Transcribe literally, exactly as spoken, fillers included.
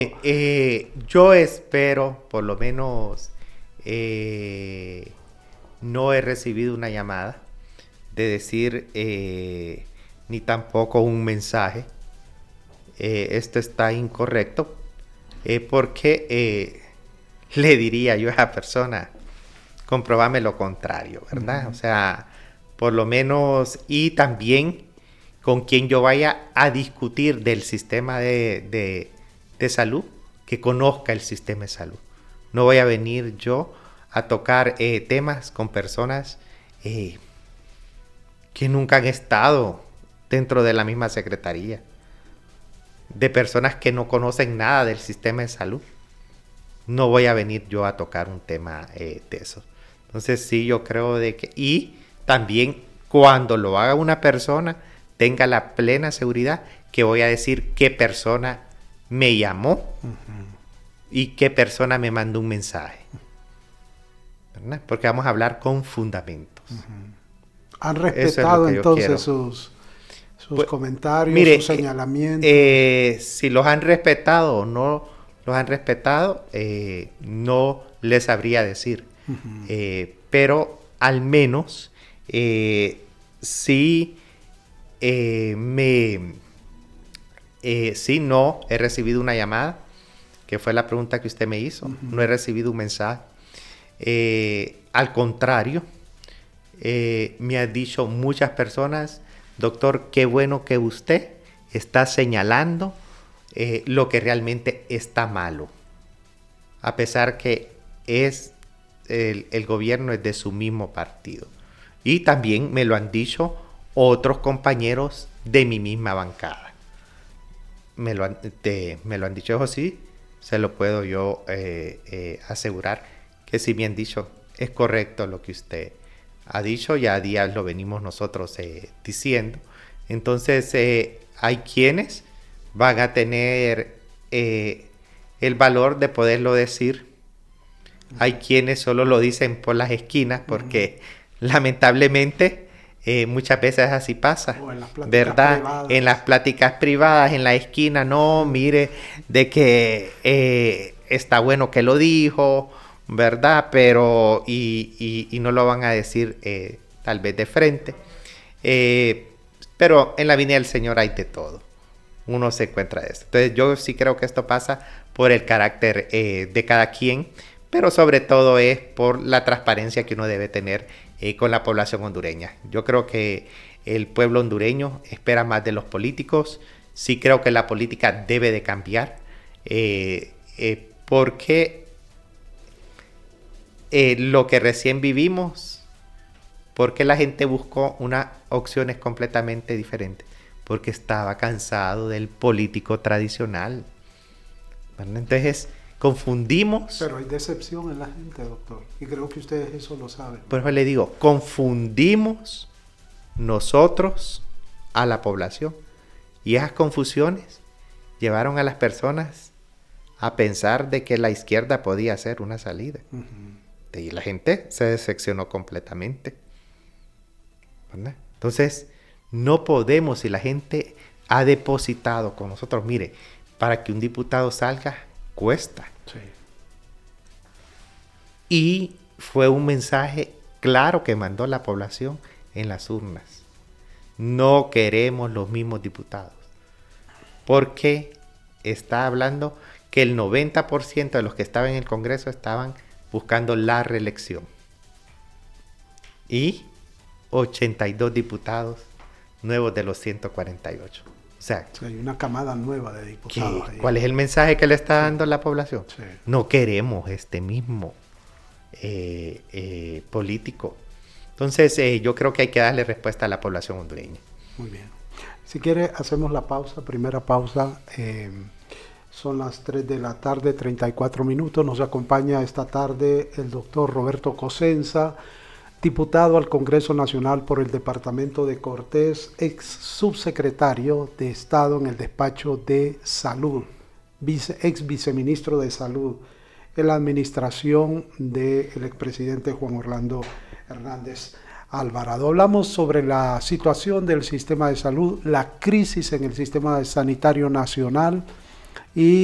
Eh, yo espero, por lo menos, eh, no he recibido una llamada de decir, eh, ni tampoco un mensaje, eh, esto está incorrecto, eh, porque eh, le diría yo a esa persona, comprobame lo contrario, ¿verdad? Uh-huh. O sea, por lo menos, y también con quien yo vaya a discutir del sistema de, de, de salud, que conozca el sistema de salud. No voy a venir yo a tocar eh, temas con personas eh, que nunca han estado dentro de la misma secretaría, de personas que no conocen nada del sistema de salud. No voy a venir yo a tocar un tema eh, de eso. Entonces sí, yo creo de que... Y también cuando lo haga una persona, tenga la plena seguridad que voy a decir qué persona me llamó uh-huh. y qué persona me mandó un mensaje. ¿Verdad? Porque vamos a hablar con fundamentos. Uh-huh. ¿Han respetado es entonces sus, sus pues, comentarios, mire, sus señalamientos? Eh, si los han respetado o no los han respetado, eh, no les sabría decir. Uh-huh. Eh, pero al menos eh, sí eh, me eh, sí no he recibido una llamada, que fue la pregunta que usted me hizo. Uh-huh. No he recibido un mensaje. Eh, al contrario, eh, me han dicho muchas personas, doctor, qué bueno que usted está señalando eh, lo que realmente está malo, a pesar que es el, el gobierno es de su mismo partido. Y también me lo han dicho otros compañeros de mi misma bancada. Me lo han, de, me lo han dicho eso sí, se lo puedo yo eh, eh, asegurar que si me han dicho es correcto lo que usted ha dicho, ya a días lo venimos nosotros eh, diciendo. Entonces eh, hay quienes van a tener eh, el valor de poderlo decir. Hay quienes solo lo dicen por las esquinas porque uh-huh. lamentablemente eh, muchas veces así pasa, en ¿verdad? Privadas. En las pláticas privadas, en la esquina, no, mire, de que eh, está bueno que lo dijo, ¿verdad? Pero, y, y, y no lo van a decir eh, tal vez de frente. Eh, pero en la viña del Señor hay de todo. Uno se encuentra de eso. Entonces yo sí creo que esto pasa por el carácter eh, de cada quien, pero sobre todo es por la transparencia que uno debe tener eh, con la población hondureña. Yo creo que el pueblo hondureño espera más de los políticos. Sí creo que la política debe de cambiar eh, eh, porque eh, lo que recién vivimos, porque la gente buscó unas opciones completamente diferentes, porque estaba cansado del político tradicional. ¿Verdad? Entonces confundimos. Pero hay decepción en la gente, doctor, y creo que ustedes eso lo saben. Por eso le digo, confundimos nosotros a la población, y esas confusiones llevaron a las personas a pensar de que la izquierda podía ser una salida. Uh-huh. Y la gente se decepcionó completamente. ¿Verdad? Entonces, no podemos, si la gente ha depositado con nosotros, mire, para que un diputado salga, cuesta. Sí. Y fue un mensaje claro que mandó la población en las urnas. No queremos los mismos diputados. Porque está hablando que el noventa por ciento de los que estaban en el Congreso estaban buscando la reelección. Y ochenta y dos diputados nuevos de los ciento cuarenta y ocho. O sea, sí, hay una camada nueva de diputados. Ahí. ¿Cuál es el mensaje que le está sí. dando la población? Sí. No queremos este mismo eh, eh, político. Entonces, eh, yo creo que hay que darle respuesta a la población hondureña. Muy bien. Si quiere, hacemos la pausa, primera pausa. Eh, son las tres de la tarde, treinta y cuatro minutos. Nos acompaña esta tarde el doctor Roberto Cosenza, diputado al Congreso Nacional por el Departamento de Cortés, ex subsecretario de Estado en el Despacho de Salud, vice, ex viceministro de Salud en la administración del expresidente Juan Orlando Hernández Alvarado. Hablamos sobre la situación del sistema de salud, la crisis en el sistema sanitario nacional y